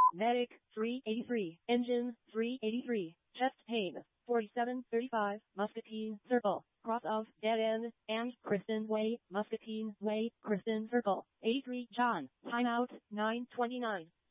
Medic 383. Engine 383. Chest pain 4735. Muscatine Circle. Cross of Dead End and Kristen Way. Muscatine Way. Kristen Circle. 83 John. Timeout 929.